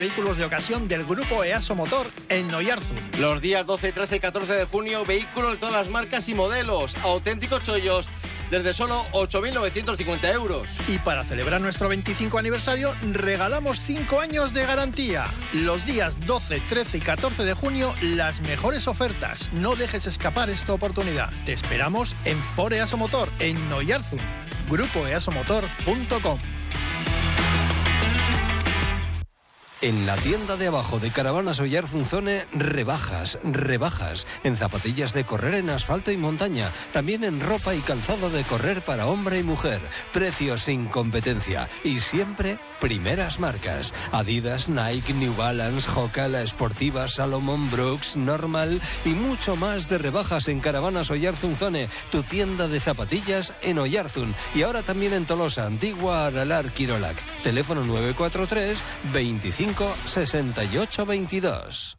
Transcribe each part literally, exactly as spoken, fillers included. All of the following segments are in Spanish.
Vehículos de ocasión del grupo EASO Motor en Noyarzun. Los días doce, trece y catorce de junio, vehículos de todas las marcas y modelos, auténticos chollos, desde solo ocho mil novecientos cincuenta euros. Y para celebrar nuestro veinticinco aniversario, regalamos cinco años de garantía. Los días doce, trece y catorce de junio, las mejores ofertas. No dejes escapar esta oportunidad. Te esperamos en Ford EASO Motor en Noyarzun. grupo easo motor punto com. En la tienda de abajo de Caravanas Oyarzunzone, rebajas, rebajas. En zapatillas de correr en asfalto y montaña. También en ropa y calzado de correr para hombre y mujer. Precios sin competencia. Y siempre primeras marcas. Adidas, Nike, New Balance, Hoka, La Esportiva, Salomon, Brooks, Normal y mucho más de rebajas en Caravanas Oyarzunzone. Tu tienda de zapatillas en Oyarzun. Y ahora también en Tolosa, Antigua, Aralar, Quirolac. Teléfono nueve cuatro tres, veinticinco, sesenta y ocho, veintidós.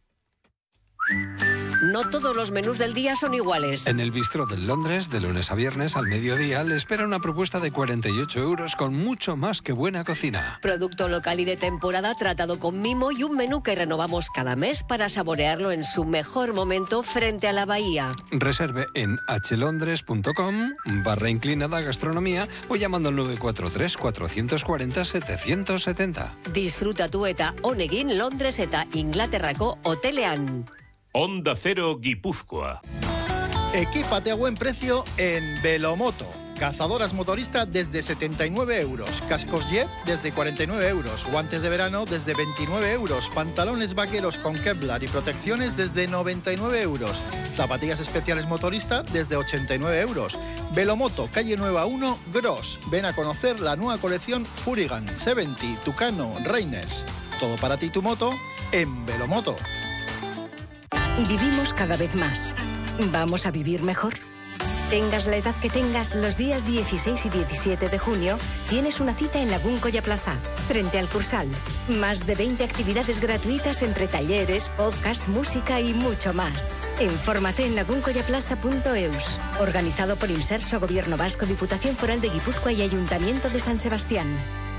No todos los menús del día son iguales. En el Bistro del Londres, de lunes a viernes al mediodía, le espera una propuesta de cuarenta y ocho euros con mucho más que buena cocina. Producto local y de temporada tratado con mimo y un menú que renovamos cada mes para saborearlo en su mejor momento frente a la bahía. Reserve en h londres punto com barra inclinada gastronomía o llamando al nueve cuatro tres, cuatrocientos cuarenta, setecientos setenta. Disfruta tu eta honegin Londres eta Inglaterrako hotelean. Onda Cero Guipúzcoa. Equípate a buen precio en Velomoto. Cazadoras motoristas desde setenta y nueve euros. Cascos Jet desde cuarenta y nueve euros. Guantes de verano desde veintinueve euros. Pantalones vaqueros con Kevlar y protecciones desde noventa y nueve euros. Zapatillas especiales motoristas desde ochenta y nueve euros. Velomoto, calle Nueva uno, Gros. Ven a conocer la nueva colección Furigan, setenta, Tucano, Reiners. Todo para ti y tu moto en Velomoto. Vivimos cada vez más. ¿Vamos a vivir mejor? Tengas la edad que tengas, los días dieciséis y diecisiete de junio tienes una cita en Lagún Colla Plaza, frente al Cursal. Más de veinte actividades gratuitas entre talleres, podcast, música y mucho más. Infórmate en lagun colla plaza punto eus. Organizado por Inserso, Gobierno Vasco, Diputación Foral de Guipúzcoa y Ayuntamiento de San Sebastián.